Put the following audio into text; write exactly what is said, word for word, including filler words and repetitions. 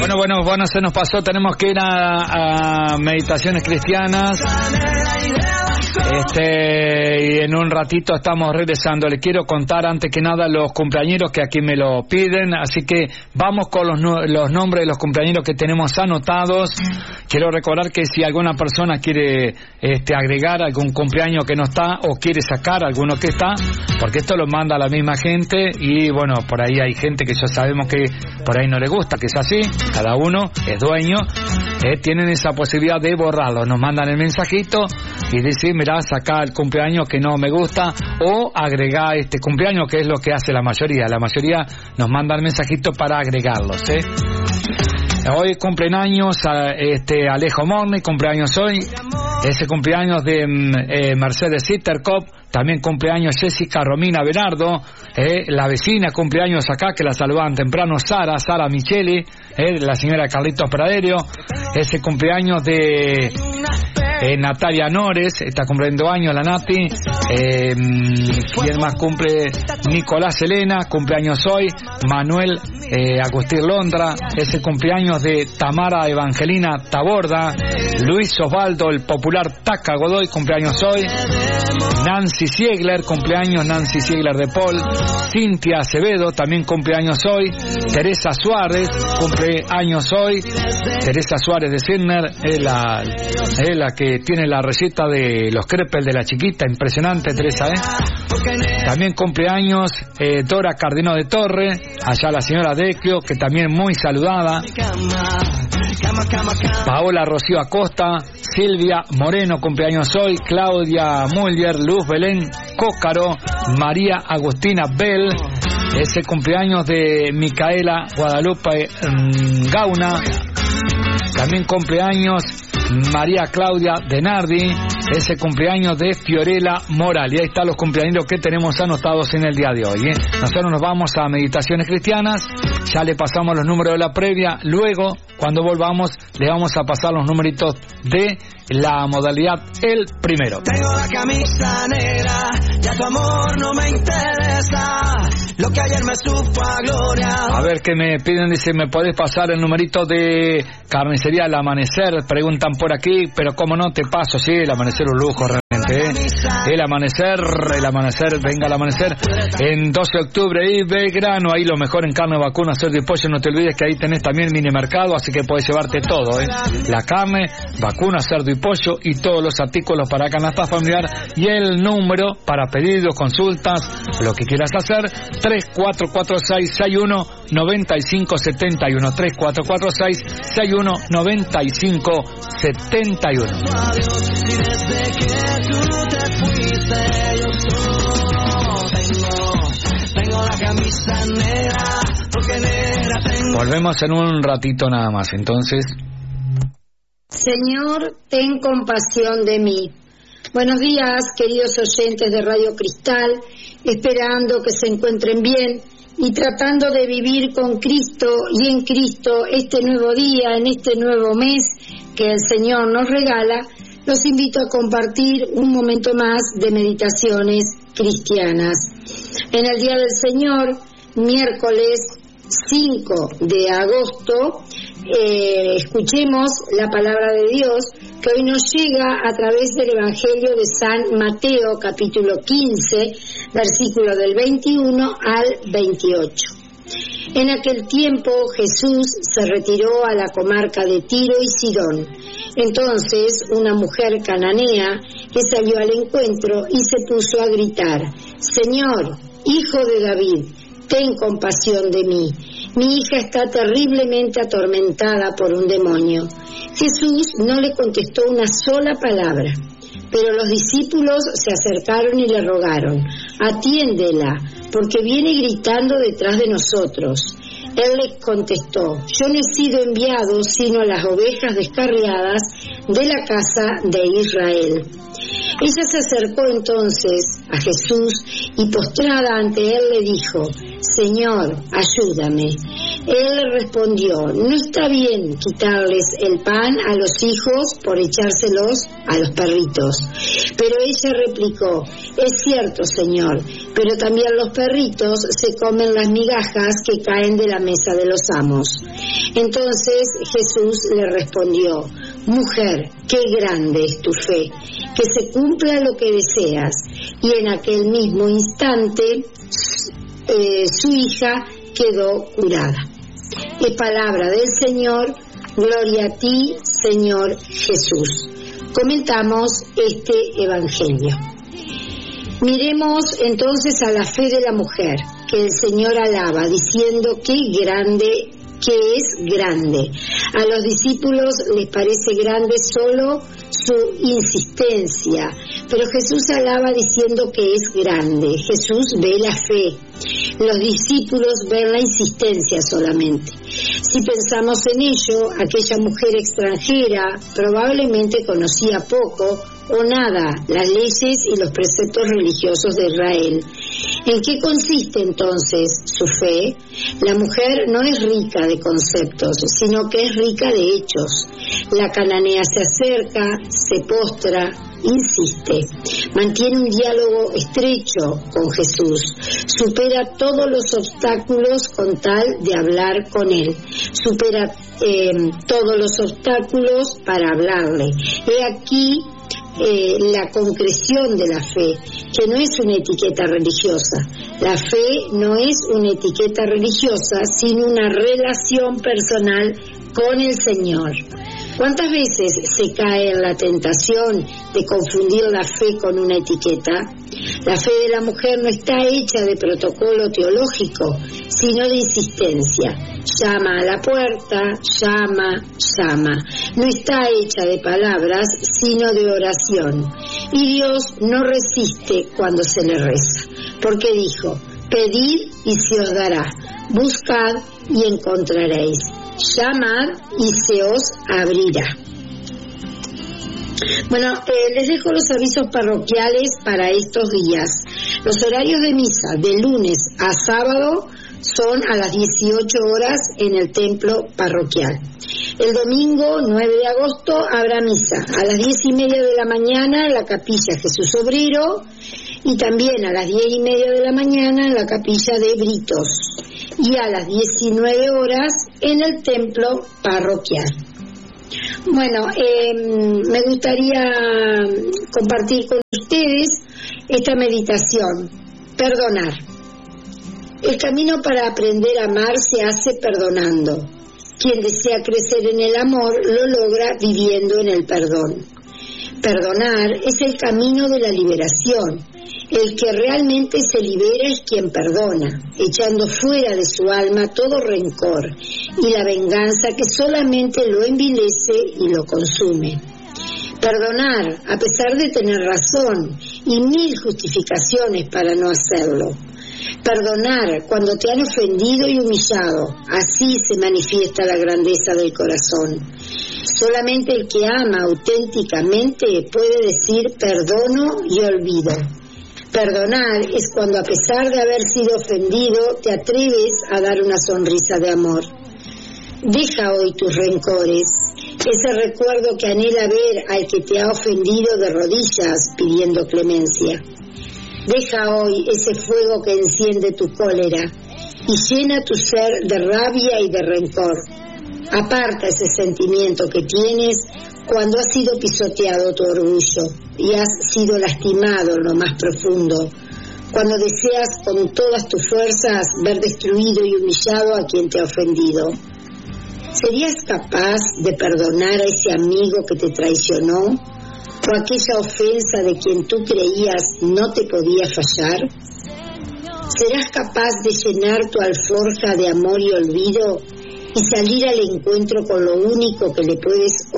Bueno, bueno, bueno, se nos pasó, tenemos que ir a, a Meditaciones Cristianas. Este, y en un ratito estamos regresando. Les quiero contar antes que nada los cumpleañeros que aquí me lo piden, así que vamos con los, los nombres de los cumpleañeros que tenemos anotados. Quiero recordar que si alguna persona quiere este, agregar algún cumpleaños que no está o quiere sacar alguno que está, porque esto lo manda la misma gente y bueno, por ahí hay gente que ya sabemos que por ahí no le gusta, que es así, cada uno es dueño, eh, tienen esa posibilidad de borrarlo, nos mandan el mensajito y decir, mirá, saca el cumpleaños que no me gusta o agrega este cumpleaños, que es lo que hace la mayoría, la mayoría nos manda el mensajito para agregarlos, ¿eh? Hoy cumplen años a, este, Alejo Morni, cumpleaños hoy, ese cumpleaños de eh, Mercedes Sitterkop, también cumpleaños Jessica Romina Bernardo, eh, la vecina cumpleaños acá, que la saludaban temprano, Sara, Sara Micheli, eh, la señora Carlitos Praderio, ese cumpleaños de eh, Natalia Nores, está cumpliendo años la Nati, eh, ¿quién más cumple? Nicolás Elena, cumpleaños hoy, Manuel eh, Agustín Londra, ese cumpleaños de Tamara Evangelina Taborda, Luis Osvaldo, el popular Taca Godoy, cumpleaños hoy, Nancy Siegler, cumpleaños Nancy Siegler de Paul, Cintia Acevedo, también cumpleaños hoy, Teresa Suárez, cumpleaños hoy, Teresa Suárez de Sidner, es la, es la que tiene la receta de los crepes de la chiquita, impresionante Teresa, ¿eh? También cumpleaños eh, Dora Cardino de Torre, allá la señora Dequio, que también muy saludada, Paola Rocío Acosta, Silvia Moreno, cumpleaños hoy, Claudia Muller, Luz Belén Cócaro, María Agustina Bell, ese cumpleaños de Micaela Guadalupe um, Gauna, también cumpleaños María Claudia Denardi, ese cumpleaños de Fiorella Moral. Y ahí están los cumpleaños que tenemos anotados en el día de hoy, ¿eh? Nosotros nos vamos a Meditaciones Cristianas, ya le pasamos los números de la previa, luego cuando volvamos le vamos a pasar los numeritos de la modalidad el primero. Tengo la camisa negra, ya tu amor no me interesa, lo que ayer me supo a gloria. A ver qué me piden, dice, ¿me podés pasar el numerito de Carnicería El Amanecer? Preguntan por aquí, pero cómo no te paso, sí, el amanecer un lujo realmente, ¿eh? El amanecer, el amanecer, venga el amanecer, en doce de octubre y Belgrano, ahí lo mejor en carne, vacuna, cerdo y pollo, no te olvides que ahí tenés también mini mercado, así que podés llevarte todo, ¿eh? La carne, vacuna, cerdo y pollo y todos los artículos para canasta familiar y el número para pedidos, consultas, lo que quieras hacer, tres cuatro cuatro seis seis uno nueve cinco siete uno, tres cuatro cuatro seis seis uno nueve cinco siete uno. Volvemos en un ratito nada más, entonces. Señor, ten compasión de mí. Buenos días, queridos oyentes de Radio Cristal, esperando que se encuentren bien y tratando de vivir con Cristo y en Cristo este nuevo día, en este nuevo mes que el Señor nos regala. Los invito a compartir un momento más de meditaciones cristianas. En el Día del Señor, miércoles cinco de agosto, eh, escuchemos la palabra de Dios que hoy nos llega a través del Evangelio de San Mateo, capítulo quince, versículo del veintiuno al veintiocho. En aquel tiempo Jesús se retiró a la comarca de Tiro y Sidón. Entonces una mujer cananea le salió al encuentro y se puso a gritar: Señor, Hijo de David, ten compasión de mí. Mi hija está terriblemente atormentada por un demonio. Jesús no le contestó una sola palabra, pero los discípulos se acercaron y le rogaron: atiéndela, porque viene gritando detrás de nosotros. Él les contestó: yo no he sido enviado sino a las ovejas descarriadas de la casa de Israel. Ella se acercó entonces a Jesús y postrada ante él le dijo: Señor, ayúdame. Él le respondió: no está bien quitarles el pan a los hijos por echárselos a los perritos. Pero ella replicó: es cierto, Señor, pero también los perritos se comen las migajas que caen de la mesa de los amos. Entonces Jesús le respondió: mujer, qué grande es tu fe, que se cumpla lo que deseas. Y en aquel mismo instante eh, su hija quedó curada. Es palabra del Señor. Gloria a ti, Señor Jesús. Comentamos este evangelio. Miremos entonces a la fe de la mujer, que el Señor alaba, diciendo: qué grande, que es grande. A los discípulos les parece grande solo su insistencia, pero Jesús alaba diciendo que es grande. Jesús ve la fe, los discípulos ven la insistencia solamente. Si pensamos en ello, aquella mujer extranjera probablemente conocía poco o nada las leyes y los preceptos religiosos de Israel. ¿En qué consiste entonces su fe? La mujer no es rica de conceptos, sino que es rica de hechos. La cananea se acerca, se postra, insiste, mantiene un diálogo estrecho con Jesús, supera todos los obstáculos con tal de hablar con él, supera eh, todos los obstáculos para hablarle. He aquí Eh, la concreción de la fe, que no es una etiqueta religiosa. La fe no es una etiqueta religiosa, sino una relación personal con el Señor. ¿Cuántas veces se cae en la tentación de confundir la fe con una etiqueta? La fe de la mujer no está hecha de protocolo teológico, sino de insistencia. Llama a la puerta, llama, llama. No está hecha de palabras, sino de oración. Y Dios no resiste cuando se le reza, porque dijo: pedid y se os dará, buscad y encontraréis, llamad y se os abrirá. Bueno, eh, les dejo los avisos parroquiales para estos días. Los horarios de misa de lunes a sábado son a las dieciocho horas en el templo parroquial. El domingo nueve de agosto habrá misa a las diez y media de la mañana en la capilla Jesús Obrero y también a las diez y media de la mañana en la capilla de Britos y a las diecinueve horas en el templo parroquial. Bueno, eh, me gustaría compartir con ustedes esta meditación. Perdonar. El camino para aprender a amar se hace perdonando. Quien desea crecer en el amor lo logra viviendo en el perdón. Perdonar es el camino de la liberación. El que realmente se libera es quien perdona, echando fuera de su alma todo rencor y la venganza que solamente lo envilece y lo consume. Perdonar, a pesar de tener razón y mil justificaciones para no hacerlo. Perdonar cuando te han ofendido y humillado, así se manifiesta la grandeza del corazón. Solamente el que ama auténticamente puede decir perdono y olvido. Perdonar es cuando, a pesar de haber sido ofendido, te atreves a dar una sonrisa de amor. Deja hoy tus rencores, ese recuerdo que anhela ver al que te ha ofendido de rodillas pidiendo clemencia. Deja hoy ese fuego que enciende tu cólera y llena tu ser de rabia y de rencor. Aparta ese sentimiento que tienes cuando has sido pisoteado tu orgullo y has sido lastimado en lo más profundo, cuando deseas con todas tus fuerzas ver destruido y humillado a quien te ha ofendido. ¿Serías capaz de perdonar a ese amigo que te traicionó o aquella ofensa de quien tú creías no te podía fallar? ¿Serás capaz de llenar tu alforja de amor y olvido y salir al encuentro con lo único que le puedes